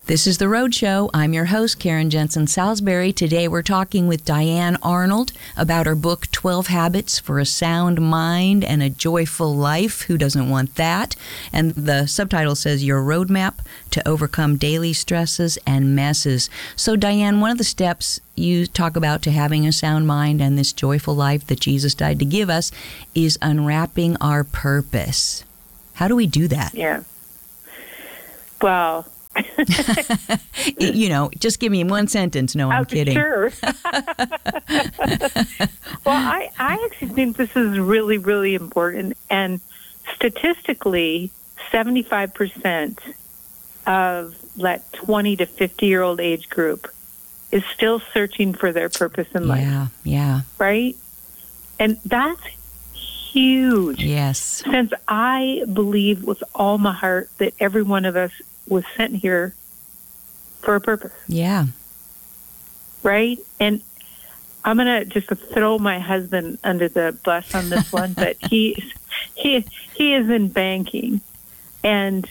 This is The Road Show. I'm your host, Karen Jensen Salisbury. Today we're talking with Diane Arnold about her book, 12 Habits for a Sound Mind and a Joyful Life. Who doesn't want that? And the subtitle says, Your Roadmap to Overcome Daily Stresses and Messes. So, Diane, one of the steps you talk about to having a sound mind and this joyful life that Jesus died to give us is unwrapping our purpose. How do we do that? Yeah. Well... just give me one sentence. No, I'm kidding. Sure. Well, I actually think this is really, really important. And statistically, 75% of that 20 to 50-year-old age group is still searching for their purpose in life. Yeah. Right? And that's huge. Yes. Since I believe with all my heart that every one of us was sent here for a purpose. Yeah. Right? And I'm going to just throw my husband under the bus on this one, but he is in banking. And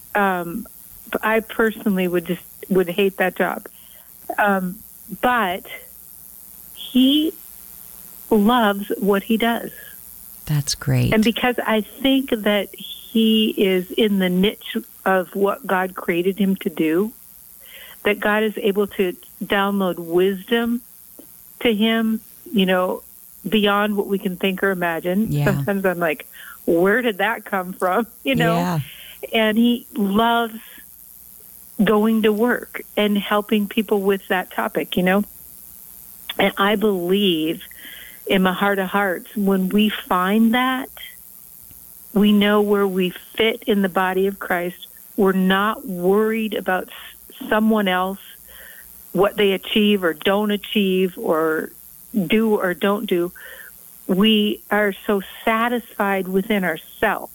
I personally would hate that job. But he loves what he does. That's great. And because I think that he is in the niche of what God created him to do, that God is able to download wisdom to him, beyond what we can think or imagine. Yeah. Sometimes I'm like, where did that come from? Yeah. And he loves going to work and helping people with that topic, And I believe in my heart of hearts, when we find that, we know where we fit in the body of Christ. We're not worried about someone else, what they achieve or don't achieve or do or don't do. We are so satisfied within ourselves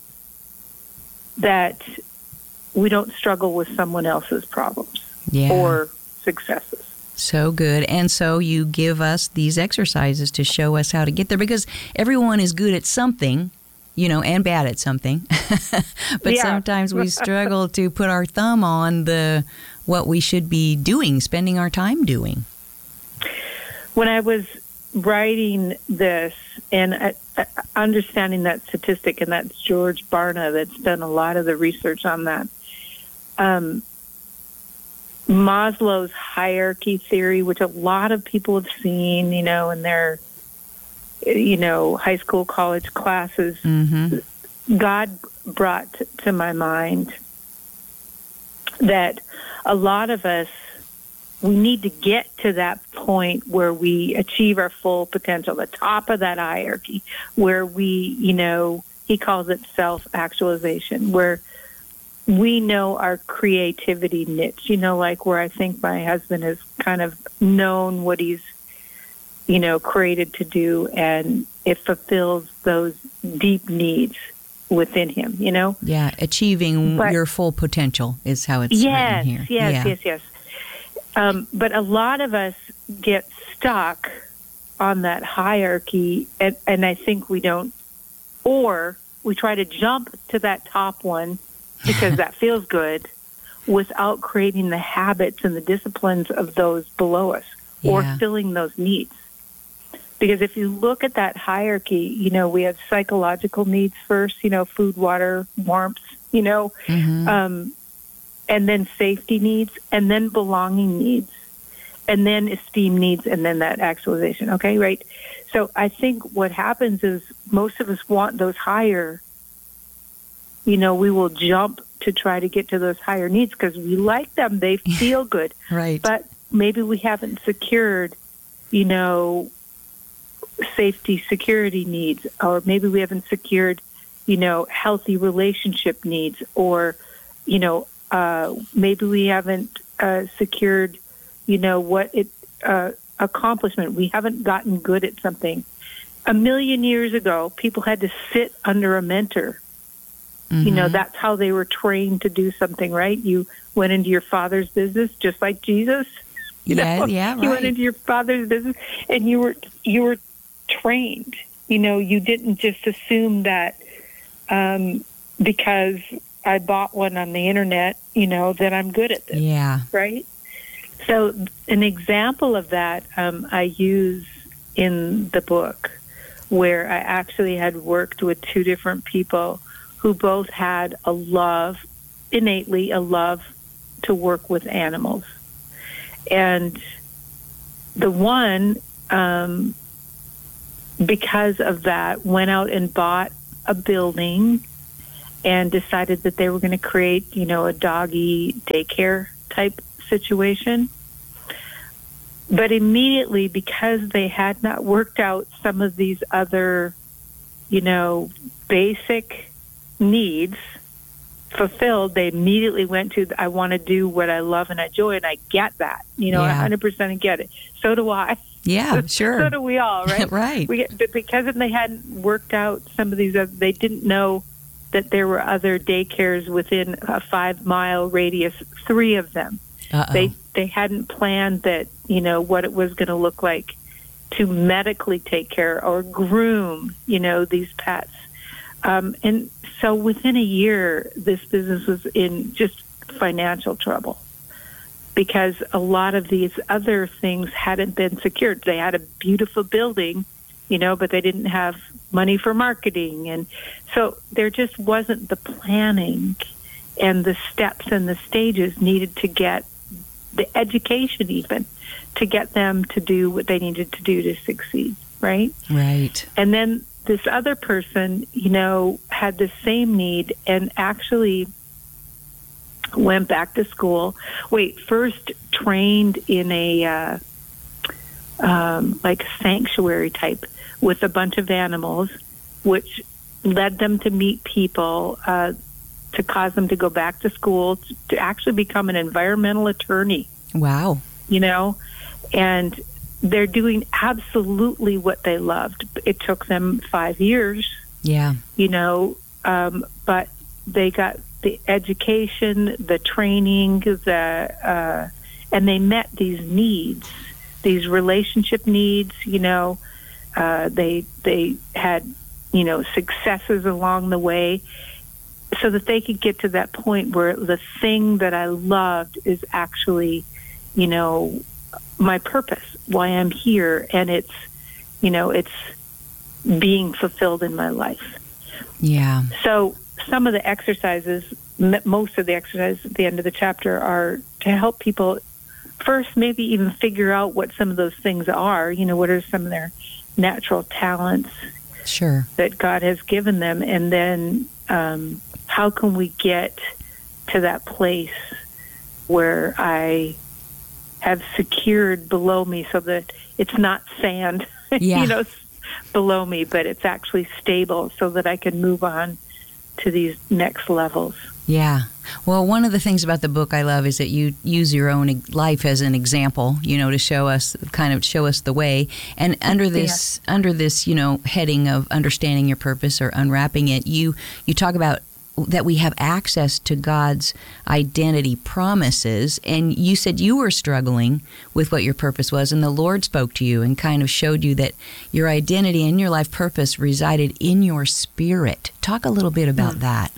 that we don't struggle with someone else's problems or successes. So good. And so you give us these exercises to show us how to get there, because everyone is good at something, and bad at something. But sometimes we struggle to put our thumb on what we should be doing, spending our time doing. When I was writing this and understanding that statistic, and that's George Barna that's done a lot of the research on that, Maslow's hierarchy theory, which a lot of people have seen, in their high school, college classes, God brought to my mind that a lot of us, we need to get to that point where we achieve our full potential, the top of that hierarchy, where we, he calls it self-actualization, where we know our creativity niche, like where I think my husband has kind of known what he's created to do, and it fulfills those deep needs within him, Yeah, achieving your full potential is how it's written here. Yes. But a lot of us get stuck on that hierarchy, and I think we don't, or we try to jump to that top one because that feels good without creating the habits and the disciplines of those below us or filling those needs. Because if you look at that hierarchy, we have psychological needs first, food, water, warmth, and then safety needs, and then belonging needs, and then esteem needs, and then that actualization, okay, right? So I think what happens is most of us want those higher, we will jump to try to get to those higher needs because we like them. They feel good. Right. But maybe we haven't secured, safety, security needs, or maybe we haven't secured, healthy relationship needs, or, maybe we haven't secured, accomplishment. We haven't gotten good at something. 1,000,000 years ago, people had to sit under a mentor. That's how they were trained to do something, right? You went into your father's business, just like Jesus. Right. You went into your father's business, and you were trained. You didn't just assume that because I bought one on the internet, then I'm good at this. Yeah. Right? So an example of that I use in the book, where I actually had worked with two different people who both had innately a love to work with animals. And the one, because of that, went out and bought a building and decided that they were going to create, a doggy daycare type situation. But immediately, because they had not worked out some of these other, basic needs fulfilled, they immediately went to, I want to do what I love and enjoy, and I get that. I 100% get it. So do I. Yeah, sure. So do we all, right? Right. But because they hadn't worked out some of these other, they didn't know that there were other daycares within a 5-mile radius, 3 of them. Uh-oh. They hadn't planned that, what it was going to look like to medically take care or groom, these pets. And so within a year, this business was in just financial trouble because a lot of these other things hadn't been secured. They had a beautiful building, but they didn't have money for marketing. And so there just wasn't the planning and the steps and the stages needed to get the education even to get them to do what they needed to do to succeed, right? Right. And then this other person, had the same need and actually went back to school. First trained in a like sanctuary type with a bunch of animals, which led them to meet people, to cause them to go back to school, to actually become an environmental attorney. Wow. And they're doing absolutely what they loved. It took them 5 years. Yeah. But they got the education, the training, and they met these needs, these relationship needs. They had successes along the way, so that they could get to that point where the thing that I loved is actually, my purpose, why I'm here, and it's being fulfilled in my life. Yeah. So some of the exercises, most of the exercises at the end of the chapter are to help people first maybe even figure out what some of those things are, what are some of their natural talents Sure. that God has given them, and then how can we get to that place where I have secured below me so that it's not sand, Yeah. below me, but it's actually stable so that I can move on to these next levels. Yeah. Well, one of the things about the book I love is that you use your own life as an example, to show us the way. And under this, heading of understanding your purpose or unwrapping it, you talk about that we have access to God's identity promises. And you said you were struggling with what your purpose was, and the Lord spoke to you and kind of showed you that your identity and your life purpose resided in your spirit. Talk a little bit about that.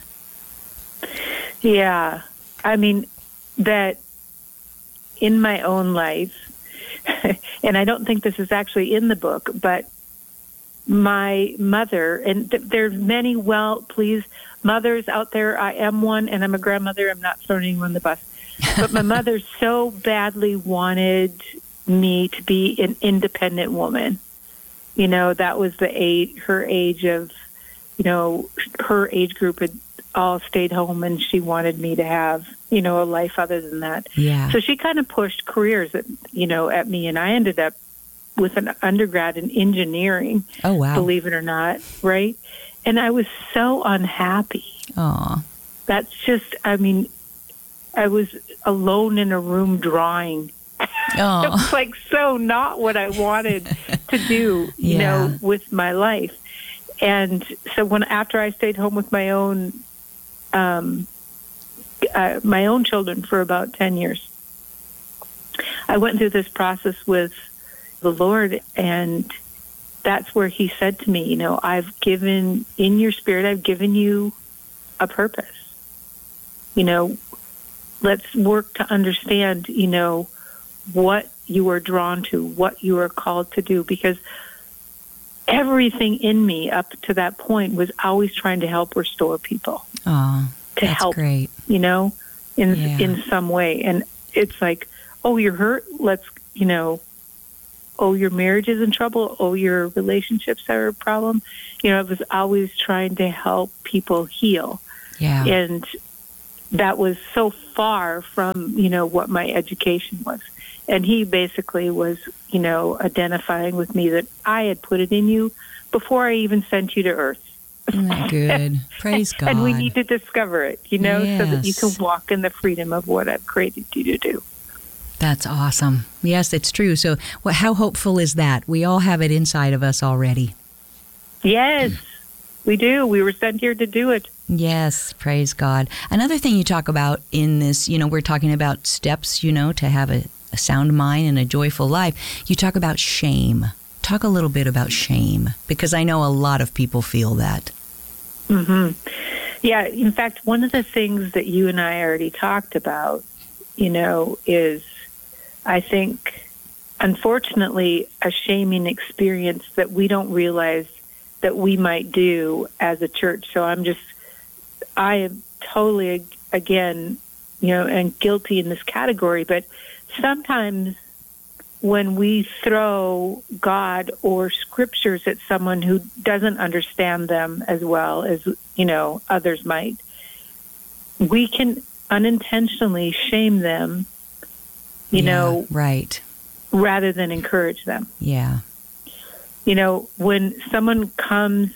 Yeah. I mean, that in my own life, and I don't think this is actually in the book, but my mother, and there's many well-pleased mothers out there. I am one, and I'm a grandmother. I'm not throwing anyone on the bus. But my mother so badly wanted me to be an independent woman. That was her age of, her age group had all stayed home, and she wanted me to have, a life other than that. Yeah. So she kind of pushed careers at me, and I ended up with an undergrad in engineering. Oh, wow. Believe it or not, right? And I was so unhappy. Aw. That's just, I was alone in a room drawing. Oh. It was like so not what I wanted to do, with my life. And so after I stayed home with my own children for about 10 years, I went through this process with the Lord, and that's where He said to me, I've given, in your spirit, I've given you a purpose. let's work to understand, what you are drawn to, what you are called to do, because everything in me up to that point was always trying to help restore people. Oh, to that's help, great. in some way. And it's like, oh, you're hurt. Let's, oh, your marriage is in trouble. Oh, your relationships are a problem. I was always trying to help people heal. Yeah. And that was so far from, what my education was. And he basically was, identifying with me that I had put it in you before I even sent you to earth. Isn't that good? Praise God. And we need to discover it, so that you can walk in the freedom of what I've created you to do. That's awesome. Yes, it's true. So how hopeful is that? We all have it inside of us already. Yes, we do. We were sent here to do it. Yes, praise God. Another thing you talk about in this, we're talking about steps, to have a sound mind and a joyful life. You talk about shame. Talk a little bit about shame, because I know a lot of people feel that. Mm-hmm. Yeah, in fact, one of the things that you and I already talked about, is, I think, unfortunately, a shaming experience that we don't realize that we might do as a church. So I am totally, again, and guilty in this category, but sometimes when we throw God or scriptures at someone who doesn't understand them as well as, others might, we can unintentionally shame them, right, rather than encourage them. Yeah. When someone comes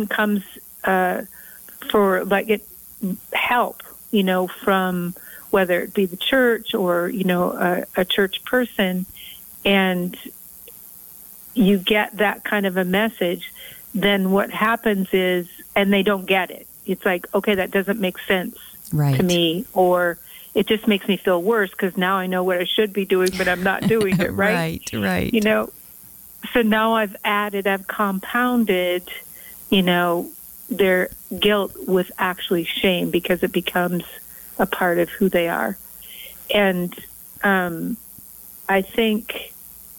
for help, from whether it be the church or, a church person, and you get that kind of a message, then what happens is, and they don't get it. It's like, okay, that doesn't make sense to me, or it just makes me feel worse because now I know what I should be doing, but I'm not doing it, right? Right. So now I've compounded, their guilt with actually shame, because it becomes a part of who they are. And I think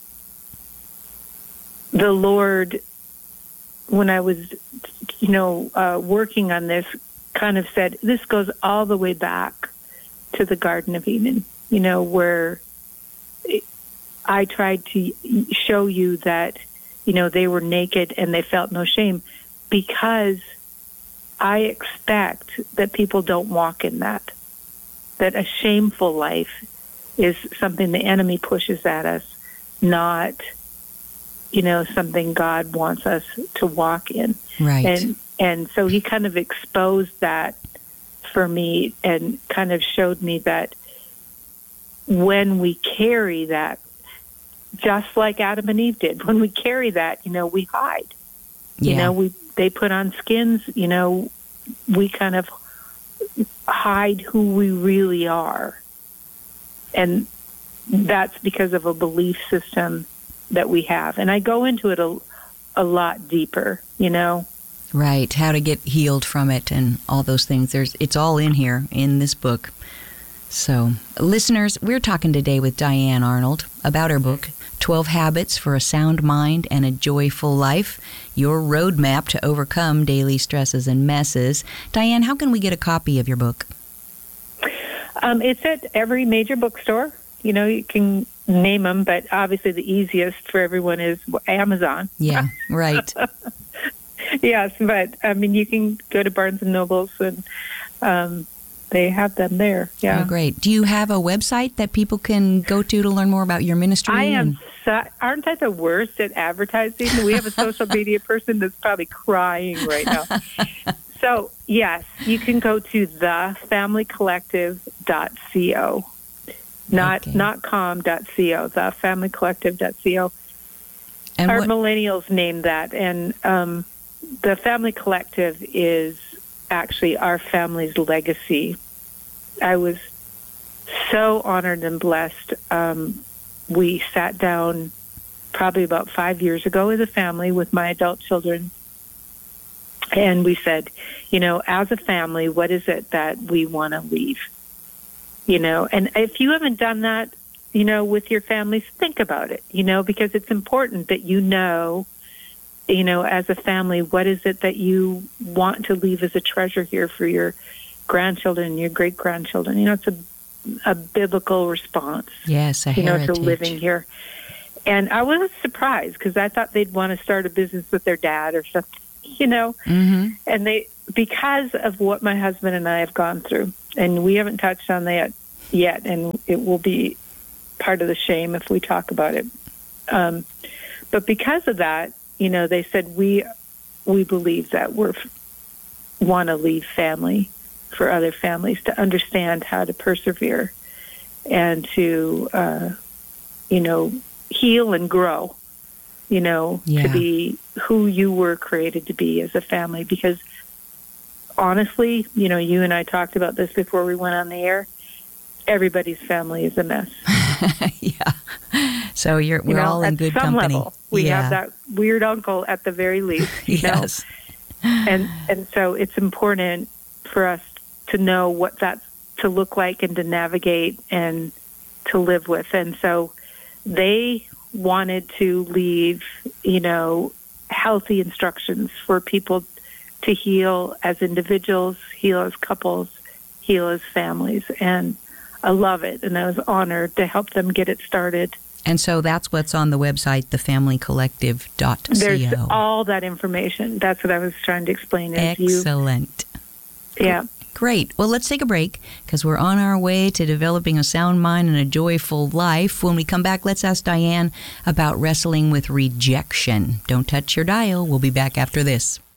the Lord, when I was, working on this, kind of said, this goes all the way back to the Garden of Eden, where I tried to show you that, they were naked and they felt no shame, because I expect that people don't walk in that a shameful life is something the enemy pushes at us, not, something God wants us to walk in. Right. And so he kind of exposed that for me and kind of showed me that when we carry that, just like Adam and Eve did, when we carry that, we hide. Yeah. They put on skins, we kind of hide who we really are. And that's because of a belief system that we have. And I go into it a lot deeper, Right, how to get healed from it and all those things. It's all in here in this book. So, listeners, we're talking today with Diane Arnold about her book, 12 Habits for a Sound Mind and a Joyful Life, Your Roadmap to Overcome Daily Stresses and Messes. Diane, how can we get a copy of your book? It's at every major bookstore. You can name them, but obviously the easiest for everyone is Amazon. Yeah, right. Yes, but you can go to Barnes and Nobles, and they have them there. Yeah. Oh, great. Do you have a website that people can go to learn more about your ministry? Aren't I the worst at advertising? We have a social media person that's probably crying right now. So, yes, you can go to thefamilycollective.co. Not com.co, thefamilycollective.co. And our millennials named that, and the Family Collective is actually our family's legacy. I was so honored and blessed. We sat down probably about 5 years ago as a family with my adult children And we said, as a family, what is it that we want to leave? And if you haven't done that, with your families, think about it, because it's important that as a family, what is it that you want to leave as a treasure here for your grandchildren and your great-grandchildren? It's a biblical response. Yes, a heritage. To living here. And I was surprised because I thought they'd want to start a business with their dad or something, Mm-hmm. And because of what my husband and I have gone through, and we haven't touched on that yet, and it will be part of the shame if we talk about it. But because of that, they said we believe that we want to leave family for other families to understand how to persevere and to, heal and grow, to be who you were created to be as a family. Because honestly, you and I talked about this before we went on the air. Everybody's family is a mess. Yeah. So we're all in good company. At some level, we have that weird uncle at the very least. Yes. And so it's important for us to know what that's to look like and to navigate and to live with. And so they wanted to leave, healthy instructions for people to heal as individuals, heal as couples, heal as families. And I love it, and I was honored to help them get it started. And so that's what's on the website, thefamilycollective.co. There's all that information. That's what I was trying to explain. Excellent. Yeah. Great. Well, let's take a break because we're on our way to developing a sound mind and a joyful life. When we come back, let's ask Diane about wrestling with rejection. Don't touch your dial. We'll be back after this.